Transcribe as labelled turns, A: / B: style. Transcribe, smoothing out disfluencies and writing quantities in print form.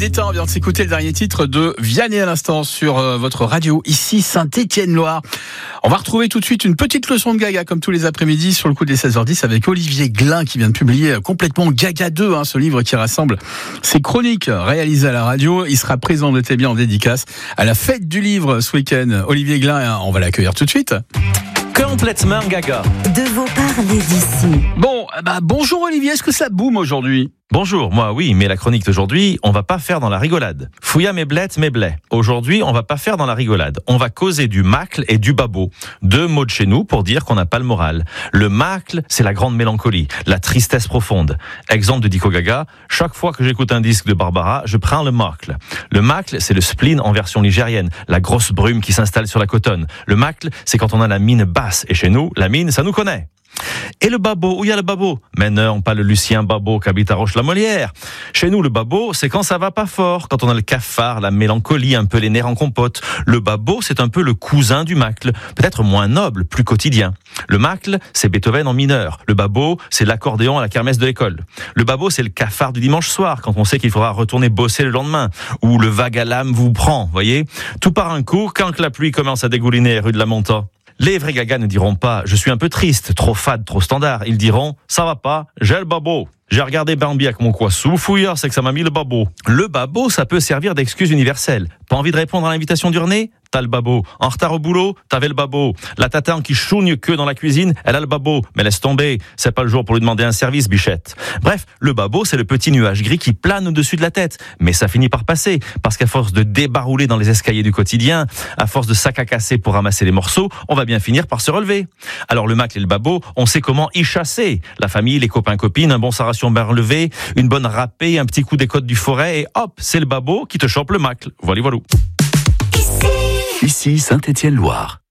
A: Benedetta, on vient de s'écouter le dernier titre de Vianney à l'instant sur votre radio, ici Saint-Étienne-Loire. On va retrouver tout de suite une petite leçon de Gaga, comme tous les après-midi, sur le coup des 16h10, avec Olivier Glin, qui vient de publier complètement Gaga 2, ce livre qui rassemble ses chroniques réalisées à la radio. Il sera présent, notez bien, en dédicace à la fête du livre ce week-end. Olivier Glin, on va l'accueillir tout de suite.
B: Complètement Gaga.
C: De vos parlers d'ici.
A: Bon, bonjour Olivier, est-ce que ça boum aujourd'hui ?
B: Bonjour, moi oui, mais la chronique d'aujourd'hui, on va pas faire dans la rigolade. Fouilla mes blettes, mes blés. Aujourd'hui, on va pas faire dans la rigolade. On va causer du macle et du babo. 2 mots de chez nous pour dire qu'on n'a pas le moral. Le macle, c'est la grande mélancolie, la tristesse profonde. Exemple de Dico Gaga, chaque fois que j'écoute un disque de Barbara, je prends le macle. Le macle, c'est le spleen en version ligérienne, la grosse brume qui s'installe sur la cotonne. Le macle, c'est quand on a la mine basse. Et chez nous, la mine, ça nous connaît. Et le babo, où il y a le babo? Mais non, pas le Lucien Babo qui habite à Roche-la-Molière. Chez nous, le babo, c'est quand ça va pas fort, quand on a le cafard, la mélancolie, un peu les nerfs en compote. Le babo, c'est un peu le cousin du macle, peut-être moins noble, plus quotidien. Le macle, c'est Beethoven en mineur. Le babo, c'est l'accordéon à la kermesse de l'école. Le babo, c'est le cafard du dimanche soir, quand on sait qu'il faudra retourner bosser le lendemain, ou le vague à l'âme vous prend, voyez. Tout part un coup quand la pluie commence à dégouliner rue de la Monta. Les vrais gagas ne diront pas « je suis un peu triste, trop fade, trop standard ». Ils diront « ça va pas, j'ai le babo ». J'ai regardé Bambi avec mon coissou, fouillard, c'est que ça m'a mis le babo. Le babo, ça peut servir d'excuse universelle. Pas envie de répondre à l'invitation d'urner? T'as le babo. En retard au boulot? T'avais le babo. La tata qui chougne que dans la cuisine, elle a le babo. Mais laisse tomber, c'est pas le jour pour lui demander un service, bichette. Bref, le babo, c'est le petit nuage gris qui plane au-dessus de la tête. Mais ça finit par passer, parce qu'à force de débarouler dans les escaliers du quotidien, à force de sac à casser pour ramasser les morceaux, on va bien finir par se relever. Alors le macle et le babo, on sait comment y chasser. La famille, les copains-copines, un bon saration bien relevé, une bonne râpée, un petit coup des côtes du forêt, et hop, c'est le babo qui te chope le macle. Voilà.
C: Ici
D: Saint-Étienne-Loire.